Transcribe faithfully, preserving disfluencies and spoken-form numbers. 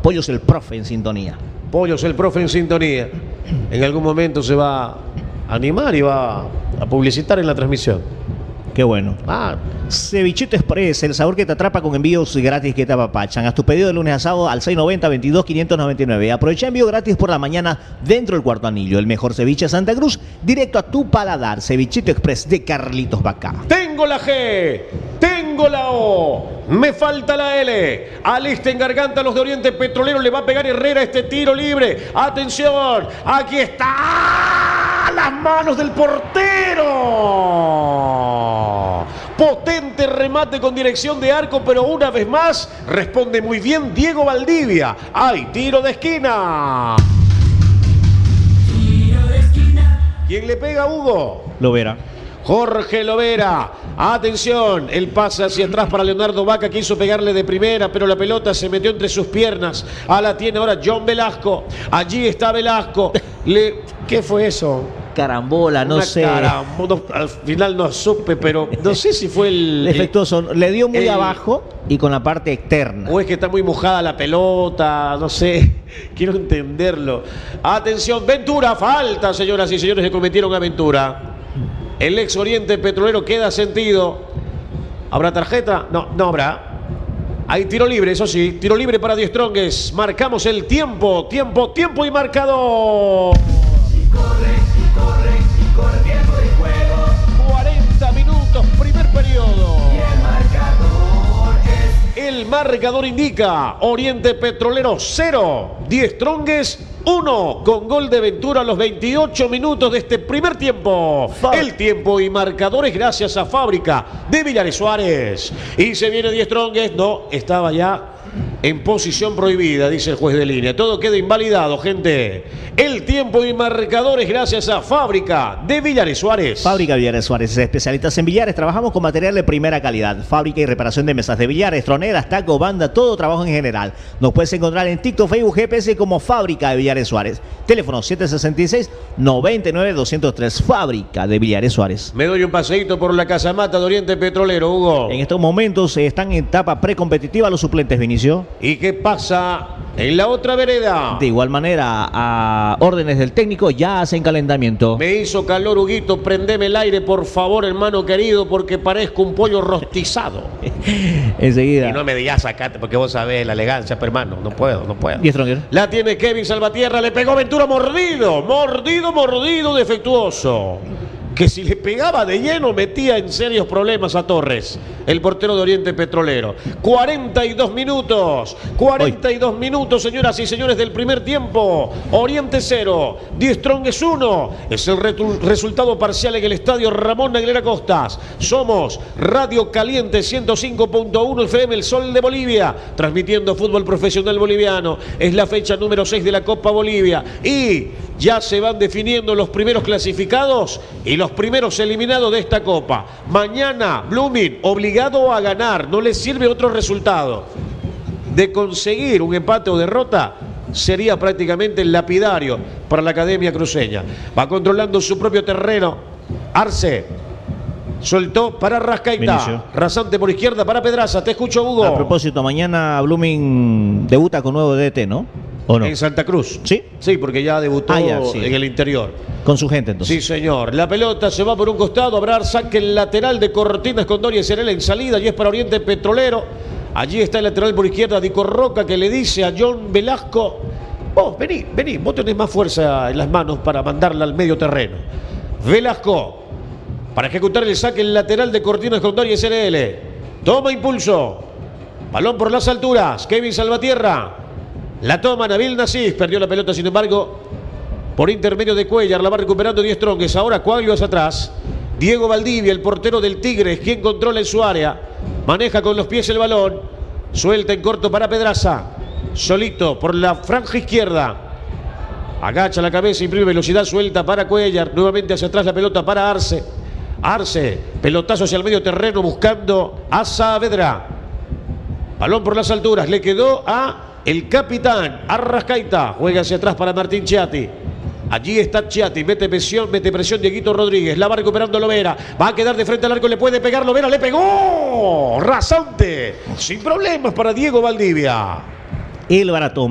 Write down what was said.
Pollos el profe en sintonía. Pollos el profe en sintonía. En algún momento se va a animar y va a publicitar en la transmisión. Qué bueno. Ah, Cevichito Express, el sabor que te atrapa con envíos gratis que te apapachan. Haz tu pedido de lunes a sábado al seis noventa, veintidós, quinientos noventa y nueve. Aprovecha envío gratis por la mañana dentro del Cuarto Anillo. El mejor ceviche de Santa Cruz, directo a tu paladar. Cevichito Express de Carlitos Vaca. tengo la G, tengo la O, me falta la L. Alista en garganta los de Oriente Petrolero, le va a pegar Herrera este tiro libre. Atención, aquí está, las manos del portero. Potente remate con dirección de arco, pero una vez más responde muy bien Diego Valdivia. ¡Hay tiro de esquina! Tiro de esquina. ¿Quién le pega, Hugo? Lo verá. Jorge Lovera. Atención, el pase hacia atrás para Leonardo Vaca, quiso pegarle de primera, pero la pelota se metió entre sus piernas. Ah, la tiene ahora John Velasco. Allí está Velasco. Le... ¿Qué fue eso? Carambola, no Una sé. carambola. Al final no supe, pero no sé si fue el... Defectuoso. Le dio muy el- abajo y con la parte externa. O es que está muy mojada la pelota, no sé, quiero entenderlo. Atención, Ventura, falta, señoras y señores, que cometieron a Ventura. El ex Oriente Petrolero queda sentido. ¿Habrá tarjeta? No, no habrá. Hay tiro libre, eso sí, tiro libre para Die Strongest. Marcamos el tiempo, tiempo, tiempo y marcador. Y corre, y corre, y corre tiempo de juego. cuarenta minutos, primer periodo. Y el marcador es El marcador indica Oriente Petrolero cero, Die Strongest uno, con gol de Ventura a los veintiocho minutos de este primer tiempo. Fa- El tiempo y marcadores gracias a Fábrica de Villares Suárez. Y se viene Die Strongest, no, estaba ya en posición prohibida, dice el juez de línea. Todo queda invalidado, gente. El tiempo y marcadores gracias a Fábrica de Villares Suárez. Fábrica Villares Suárez, especialistas en billares, trabajamos con material de primera calidad. Fábrica y reparación de mesas de billares, troneras, taco, banda, todo trabajo en general. Nos puedes encontrar en TikTok, Facebook, G P S como Fábrica de Villares Suárez. Teléfono siete sesenta y seis, noventa y nueve, doscientos tres. Fábrica de Villares Suárez. Me doy un paseíto por la casamata de Oriente Petrolero, Hugo. En estos momentos eh, están en etapa precompetitiva los suplentes, Vinicio. ¿Y qué pasa en la otra vereda? De igual manera, a órdenes del técnico ya hacen calentamiento. Me hizo calor, Huguito, prendeme el aire, por favor, hermano querido, porque parezco un pollo rostizado. Enseguida. Y no me digas sacate, porque vos sabés la elegancia, pero hermano, no puedo, no puedo. Die Strongest. La tiene Kevin Salvatierra, le pegó Ventura mordido, mordido, mordido, defectuoso. Que si le pegaba de lleno metía en serios problemas a Torres, el portero de Oriente Petrolero. cuarenta y dos minutos, cuarenta y dos minutos, señoras y señores, del primer tiempo. Oriente cero, Die Strongest uno. Es el retu- resultado parcial en el estadio Ramón Aguilera Costas. Somos Radio Caliente ciento cinco punto uno F M, El Sol de Bolivia, transmitiendo fútbol profesional boliviano. Es la fecha número seis de la Copa Bolivia. Y ya se van definiendo los primeros clasificados y los primeros eliminados de esta Copa. Mañana, Blooming, obligado a ganar, no le sirve otro resultado. De conseguir un empate o derrota, sería prácticamente lapidario para la Academia Cruceña. Va controlando su propio terreno. Arce soltó para Rascaita. Vinicio. Rasante por izquierda para Pedraza. Te escucho, Hugo. A propósito, mañana Blooming debuta con nuevo D T, ¿no? ¿O no? En Santa Cruz. Sí. Sí, porque ya debutó Ah, ya, sí. en el interior. Con su gente, entonces. Sí, señor. La pelota se va por un costado. Habrá saque el lateral de Cortinas con Doria Cerela en salida. Y es para Oriente Petrolero. Allí está el lateral por izquierda, Dico Roca, que le dice a John Velasco: vos, vení, vení, vos tenés más fuerza en las manos para mandarla al medio terreno. Velasco, para ejecutar el saque el lateral de Cortinas con Doria Cerela. Toma impulso. Balón por las alturas. Kevin Salvatierra. La toma Nabil Nasif. Perdió la pelota, sin embargo, por intermedio de Cuellar. La va recuperando Die Strongest. Ahora Coaglio hacia atrás. Diego Valdivia, el portero del Tigres, quien controla en su área. Maneja con los pies el balón. Suelta en corto para Pedraza. Solito por la franja izquierda. Agacha la cabeza, imprime velocidad, suelta para Cuellar. Nuevamente hacia atrás la pelota para Arce. Arce, pelotazo hacia el medio terreno buscando a Saavedra. Balón por las alturas. Le quedó a el capitán Arrascaita. Juega hacia atrás para Martín Chiatti. Allí está Chiatti, mete presión, mete presión Dieguito Rodríguez, la va recuperando Lovera, va a quedar de frente al arco, le puede pegar Lovera, le pegó, rasante, sin problemas para Diego Valdivia. El Baratón.